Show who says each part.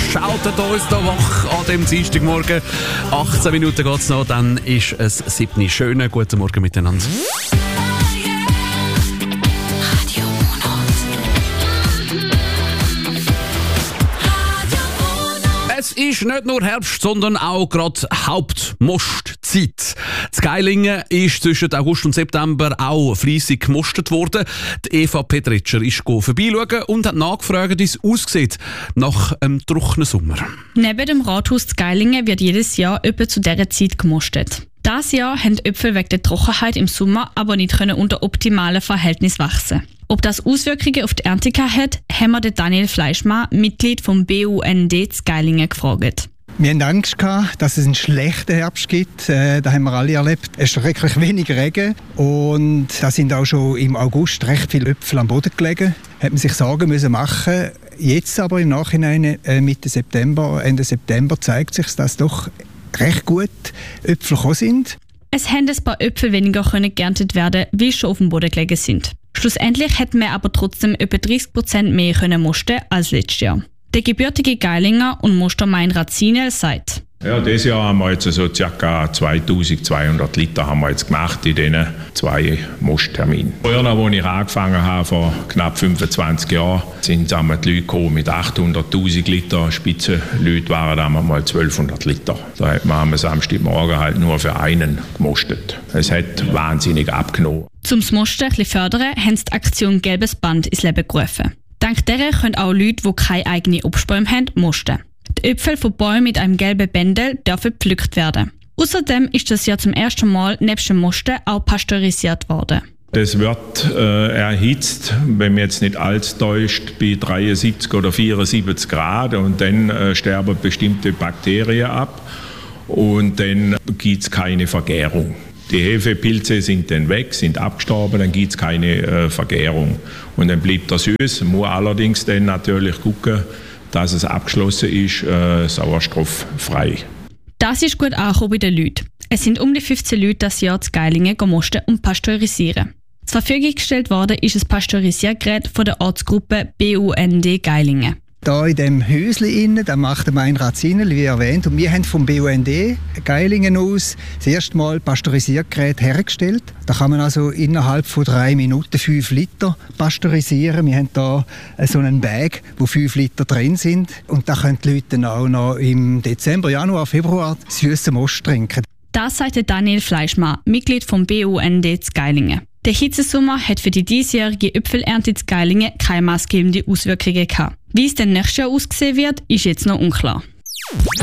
Speaker 1: Shoutet uns da wach an dem Dienstagmorgen. 18 Minuten geht's noch, dann ist es 7. Schönen guten Morgen miteinander. Es ist nicht nur Herbst, sondern auch gerade Hauptmostzeit. In Geilingen ist zwischen August und September auch fleissig gemostet worden. Die Eva Petritscher ist vorbeischauen und hat nachgefragt, wie es aussieht nach einem trockenen Sommer.
Speaker 2: Neben dem Rathaus in Geilingen wird jedes Jahr etwa zu dieser Zeit gemostet. Dieses Jahr haben die Äpfel wegen der Trockenheit im Sommer aber nicht unter optimalen Verhältnissen wachsen. Ob das Auswirkungen auf die Ernte hat, haben wir Daniel Fleischmann, Mitglied vom BUND in Geilingen, gefragt.
Speaker 3: Wir hatten Angst, dass es einen schlechten Herbst gibt. Das haben wir alle erlebt. Es ist wirklich wenig Regen und da sind auch schon im August recht viele Äpfel am Boden gelegen. Hat man sich Sorgen müssen machen. Jetzt aber im Nachhinein, Ende September, zeigt sich, dass doch recht gut Äpfel gekommen sind.
Speaker 2: Es haben ein paar Äpfel weniger geerntet werden, wie schon auf dem Boden gelegen sind. Schlussendlich hätten wir aber trotzdem etwa 30% mehr mosten als letztes Jahr. Der gebürtige Geilinger und Moster Meinrad Zinel sagt:
Speaker 4: Ja, dieses Jahr haben wir jetzt so ca. 2200 Liter haben wir jetzt gemacht in diesen 2 Mostterminen. Früher, als ich angefangen habe, vor knapp 25 Jahren, sind die Leute gekommen mit 800'000 Liter. Spitzenleute waren damals mal 1200 Liter. Da hat man am Samstagmorgen halt nur für einen gemostet. Es hat wahnsinnig abgenommen.
Speaker 2: Zum Mosten ein bisschen fördern, haben sie die Aktion Gelbes Band ins Leben gerufen. Dank der können auch Leute, die keine eigenen Obstbäume haben, mosten. Die Äpfel von Bäumen mit einem gelben Bändel dürfen gepflückt werden. Außerdem ist das Jahr zum ersten Mal nebst dem Mosten auch pasteurisiert worden.
Speaker 4: Das wird erhitzt, wenn man jetzt nicht alles täuscht, bei 73 oder 74 Grad und dann sterben bestimmte Bakterien ab und dann gibt es keine Vergärung. Die Hefepilze sind dann weg, sind abgestorben, dann gibt es keine Vergärung. Und dann bleibt das süß. Man muss allerdings dann natürlich gucken, dass es abgeschlossen ist, sauerstofffrei.
Speaker 2: Das ist gut angekommen bei den Leuten. Es sind um die 15 Leute das Jahr zu Geilingen gemosten und pasteurisieren. Zur Verfügung gestellt worden ist ein Pasteurisiergerät von der Ortsgruppe BUND Geilingen.
Speaker 3: Hier in diesem Häuschen, da macht der Meinrad Zinel, wie erwähnt. Und wir haben vom BUND Geilingen aus das erste Mal Pasteurisiergerät hergestellt. Da kann man also innerhalb von 3 Minuten 5 Liter pasteurisieren. Wir haben hier so einen Bag, wo 5 Liter drin sind. Und da können die Leute dann auch noch im Dezember, Januar, Februar süßen Most trinken.
Speaker 2: Das sagte Daniel Fleischmann, Mitglied vom BUND in Geilingen. Der Hitzesommer hat für die diesjährige Äpfelernte in Geilingen keine maßgebende Auswirkungen gehabt. Wie es dann nächstes Jahr aussehen wird, ist jetzt noch unklar.